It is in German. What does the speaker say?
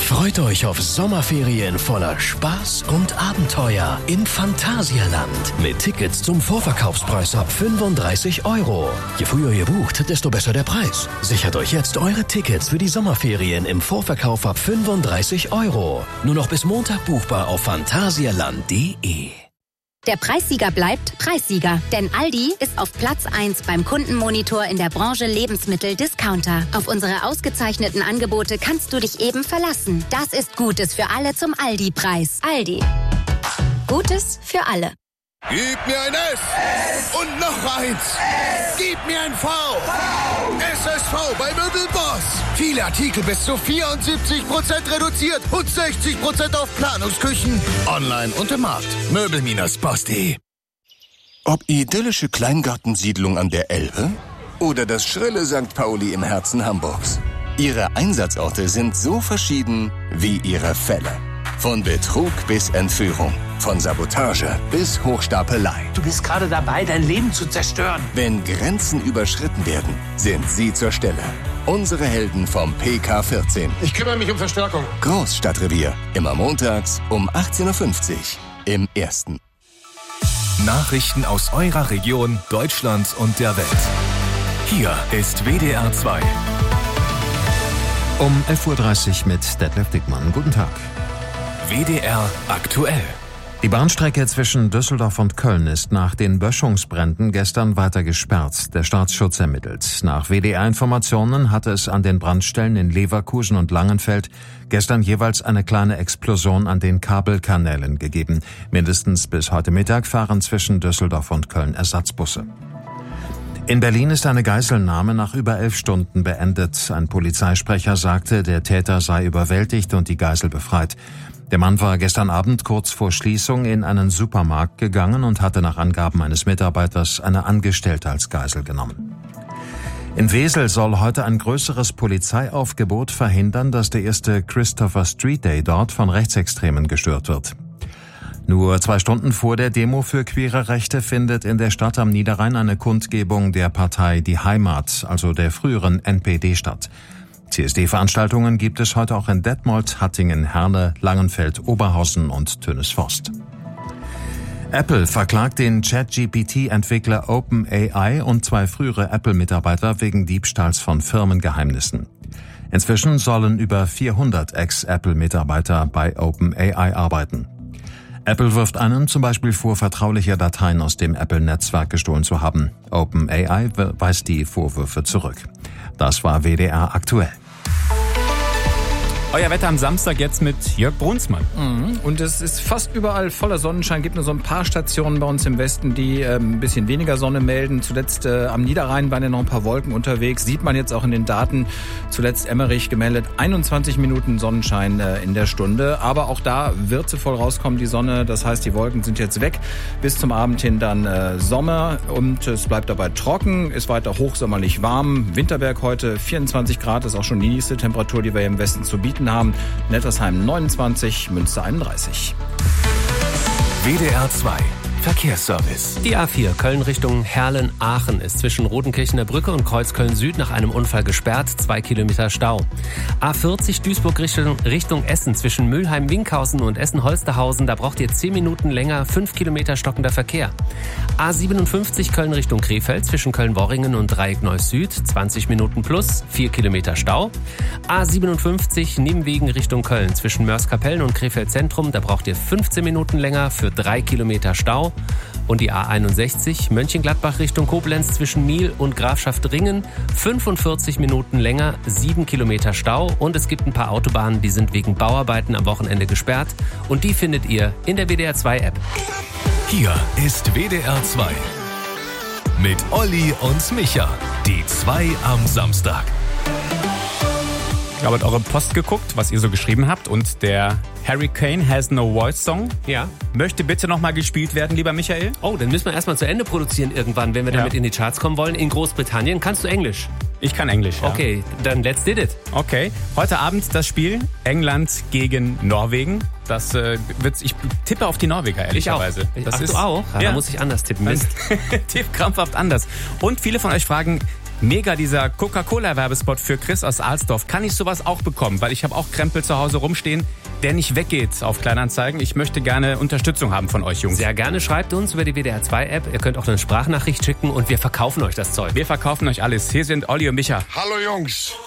Freut euch auf Sommerferien voller Spaß und Abenteuer im Phantasialand mit Tickets zum Vorverkaufspreis ab 35 €. Je früher ihr bucht, desto besser der Preis. Sichert euch jetzt eure Tickets für die Sommerferien im Vorverkauf ab 35 €. Nur noch bis Montag buchbar auf phantasialand.de. Der Preissieger bleibt Preissieger, denn Aldi ist auf Platz 1 beim Kundenmonitor in der Branche Lebensmittel-Discounter. Auf unsere ausgezeichneten Angebote kannst du dich eben verlassen. Das ist Gutes für alle zum Aldi-Preis. Aldi. Gutes für alle. Gib mir ein S und noch eins. Gib mir ein V. SSV bei Möbelboss. Viele Artikel bis zu 74% reduziert und 60% auf Planungsküchen. Online und im Markt. Möbel-boss.de. Ob idyllische Kleingartensiedlung an der Elbe oder das schrille St. Pauli im Herzen Hamburgs. Ihre Einsatzorte sind so verschieden wie ihre Fälle. Von Betrug bis Entführung, von Sabotage bis Hochstapelei. Du bist gerade dabei, dein Leben zu zerstören. Wenn Grenzen überschritten werden, sind sie zur Stelle. Unsere Helden vom PK14. Ich kümmere mich um Verstärkung. Großstadtrevier. Immer montags um 18:50 Uhr im Ersten. Nachrichten aus eurer Region, Deutschland und der Welt. Hier ist WDR 2. Um 11:30 Uhr mit Detlef Dickmann. Guten Tag. WDR aktuell. Die Bahnstrecke zwischen Düsseldorf und Köln ist nach den Böschungsbränden gestern weiter gesperrt. Der Staatsschutz ermittelt. Nach WDR-Informationen hatte es an den Brandstellen in Leverkusen und Langenfeld gestern jeweils eine kleine Explosion an den Kabelkanälen gegeben. Mindestens bis heute Mittag fahren zwischen Düsseldorf und Köln Ersatzbusse. In Berlin ist eine Geiselnahme nach über 11 Stunden beendet. Ein Polizeisprecher sagte, der Täter sei überwältigt und die Geisel befreit. Der Mann war gestern Abend kurz vor Schließung in einen Supermarkt gegangen und hatte nach Angaben eines Mitarbeiters eine Angestellte als Geisel genommen. In Wesel soll heute ein größeres Polizeiaufgebot verhindern, dass der erste Christopher Street Day dort von Rechtsextremen gestört wird. Nur 2 Stunden vor der Demo für queere Rechte findet in der Stadt am Niederrhein eine Kundgebung der Partei Die Heimat, also der früheren NPD, statt. CSD-Veranstaltungen gibt es heute auch in Detmold, Hattingen, Herne, Langenfeld, Oberhausen und Tönisforst. Apple verklagt den ChatGPT-Entwickler OpenAI und 2 frühere Apple-Mitarbeiter wegen Diebstahls von Firmengeheimnissen. Inzwischen sollen über 400 Ex-Apple-Mitarbeiter bei OpenAI arbeiten. Apple wirft einem zum Beispiel vor, vertrauliche Dateien aus dem Apple-Netzwerk gestohlen zu haben. OpenAI weist die Vorwürfe zurück. Das war WDR aktuell. Euer Wetter am Samstag jetzt mit Jörg Brunsmann. Und es ist fast überall voller Sonnenschein. Gibt nur so ein paar Stationen bei uns im Westen, die ein bisschen weniger Sonne melden. Zuletzt am Niederrhein waren ja noch ein paar Wolken unterwegs. Sieht man jetzt auch in den Daten. Zuletzt Emmerich gemeldet, 21 Minuten Sonnenschein in der Stunde. Aber auch da wird sie voll rauskommen, die Sonne. Das heißt, die Wolken sind jetzt weg. Bis zum Abend hin dann Sommer. Und es bleibt dabei trocken, ist weiter hochsommerlich warm. Winterberg heute 24 Grad, ist auch schon die niedrigste Temperatur, die wir im Westen zu bieten haben. Nettersheim 29, Münster 31. WDR 2 Verkehrsservice. Die A4 Köln Richtung Herlen-Aachen ist zwischen Rodenkirchener Brücke und Kreuz Köln-Süd nach einem Unfall gesperrt, 2 Kilometer Stau. A40 Duisburg Richtung Essen zwischen Mülheim-Winkhausen und Essen-Holsterhausen, da braucht ihr 10 Minuten länger, 5 Kilometer stockender Verkehr. A57 Köln Richtung Krefeld zwischen Köln-Worringen und Dreieck Neuss Süd, 20 Minuten plus, 4 Kilometer Stau. A57 Nienwegen Richtung Köln zwischen Mörs-Kapellen und Krefeld Zentrum, da braucht ihr 15 Minuten länger für 3 Kilometer Stau. Und die A61 Mönchengladbach Richtung Koblenz zwischen Miel und Grafschaft Ringen, 45 Minuten länger, 7 Kilometer Stau. Und es gibt ein paar Autobahnen, die sind wegen Bauarbeiten am Wochenende gesperrt. Und die findet ihr in der WDR 2 App. Hier ist WDR 2 mit Olli und Micha, die 2 am Samstag. Ich habe eure Post geguckt, was ihr so geschrieben habt. Und der Hurricane Has No Voice Song möchte bitte nochmal gespielt werden, lieber Michael. Oh, dann müssen wir erstmal zu Ende produzieren irgendwann, wenn wir damit in die Charts kommen wollen. In Großbritannien kannst du Englisch? Ich kann Englisch, ja. Okay, dann let's did it. Okay, heute Abend das Spiel England gegen Norwegen. Ich tippe auf die Norweger, ehrlicherweise. Du auch? Ja. Da muss ich anders tippen. Tipp krampfhaft anders. Und viele von euch fragen, Mega, dieser Coca-Cola-Werbespot für Chris aus Alsdorf. Kann ich sowas auch bekommen? Weil ich habe auch Krempel zu Hause rumstehen, der nicht weggeht auf Kleinanzeigen. Ich möchte gerne Unterstützung haben von euch, Jungs. Sehr gerne, schreibt uns über die WDR 2-App. Ihr könnt auch eine Sprachnachricht schicken und wir verkaufen euch das Zeug. Wir verkaufen euch alles. Hier sind Olli und Micha. Hallo Jungs.